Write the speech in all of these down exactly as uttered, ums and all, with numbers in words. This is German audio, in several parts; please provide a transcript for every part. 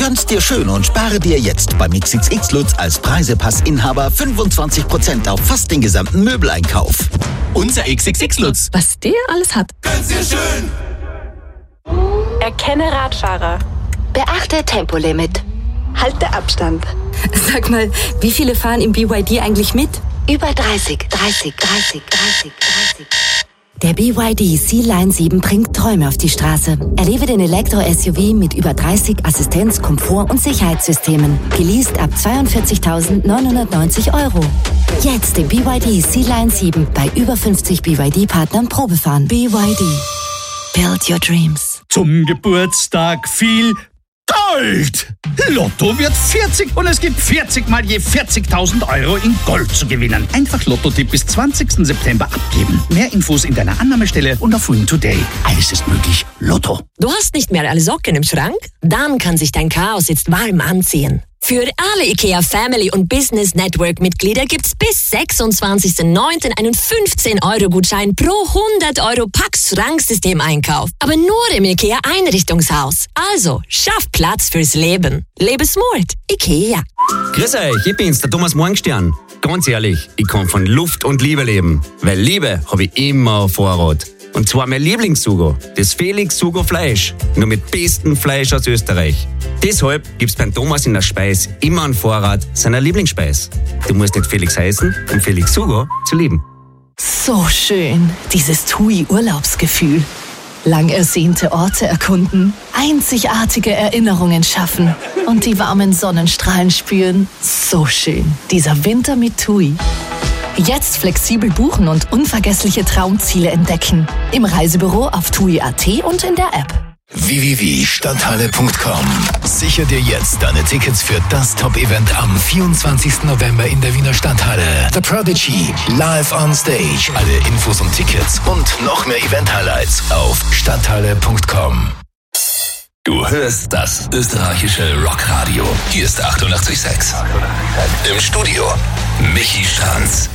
Gönn's dir schön und spare dir jetzt beim X X X Lutz als Preisepassinhaber fünfundzwanzig Prozent auf fast den gesamten Möbeleinkauf. Unser X X X Lutz. Was der alles hat. Gönn's dir schön! Erkenne Radfahrer. Beachte Tempolimit. Halte Abstand. Sag mal, wie viele fahren im B Y D eigentlich mit? Über dreißig, dreißig, dreißig, dreißig, dreißig. Der B Y D C-Line sieben bringt Träume auf die Straße. Erlebe den Elektro-S U V mit über dreißig Assistenz-, Komfort- und Sicherheitssystemen. Geleast ab zweiundvierzigtausendneunhundertneunzig Euro. Jetzt den B Y D C-Line sieben bei über fünfzig B Y D-Partnern Probefahren. B Y D. Build your dreams. Zum Geburtstag viel Gold! Lotto wird vierzig und es gibt vierzig mal je vierzigtausend Euro in Gold zu gewinnen. Einfach Lotto-Tipp bis zwanzigsten September abgeben. Mehr Infos in deiner Annahmestelle und auf Win Today. Alles ist möglich. Lotto. Du hast nicht mehr alle Socken im Schrank? Dann kann sich dein Chaos jetzt warm anziehen. Für alle IKEA Family und Business Network Mitglieder gibt's bis sechsundzwanzigsten neunten einen fünfzehn Euro Gutschein pro hundert Euro Pax Schranksystem-Einkauf. Aber nur im IKEA Einrichtungshaus. Also, schaff Platz fürs Leben. Lebe smart. IKEA. Grüß euch, ich bin's, der Thomas Morgenstern. Ganz ehrlich, ich kann von Luft und Liebe leben. Weil Liebe habe ich immer auf Vorrat. Und zwar mein Lieblingssugo, das Felix Sugo Fleisch. Nur mit bestem Fleisch aus Österreich. Deshalb gibt's beim Thomas in der Speis immer einen Vorrat seiner Lieblingsspeis. Du musst nicht Felix heißen, um Felix Sugo zu lieben. So schön, dieses TUI-Urlaubsgefühl. Lang ersehnte Orte erkunden, einzigartige Erinnerungen schaffen und die warmen Sonnenstrahlen spüren. So schön, dieser Winter mit TUI. Jetzt flexibel buchen und unvergessliche Traumziele entdecken. Im Reisebüro auf tui punkt at und in der App. w w w punkt stadthalle punkt com. Sichere dir jetzt deine Tickets für das Top-Event am vierundzwanzigsten November in der Wiener Stadthalle. The Prodigy, live on stage. Alle Infos und Tickets und noch mehr Event-Highlights auf stadthalle punkt com. Du hörst das österreichische Rockradio. Hier ist achtundachtzig Komma sechs. Im Studio Michi Stranz.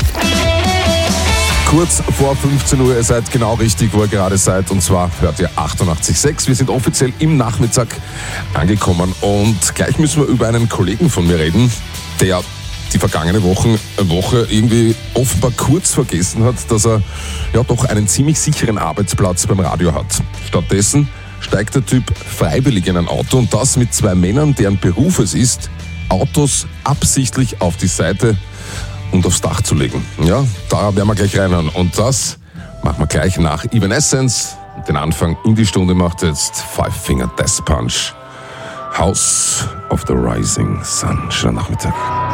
Kurz vor fünfzehn Uhr, ihr seid genau richtig, wo ihr gerade seid. Und zwar hört ihr achtundachtzig Komma sechs. Wir sind offiziell im Nachmittag angekommen. Und gleich müssen wir über einen Kollegen von mir reden, der die vergangene Woche, Woche irgendwie offenbar kurz vergessen hat, dass er ja doch einen ziemlich sicheren Arbeitsplatz beim Radio hat. Stattdessen steigt der Typ freiwillig in ein Auto und das mit zwei Männern, deren Beruf es ist, Autos absichtlich auf die Seite und aufs Dach zu legen. Ja, da werden wir gleich reinhören. Und das machen wir gleich nach Evanescence. Den Anfang in die Stunde macht jetzt Five Finger Death Punch. House of the Rising Sun. Schönen Nachmittag.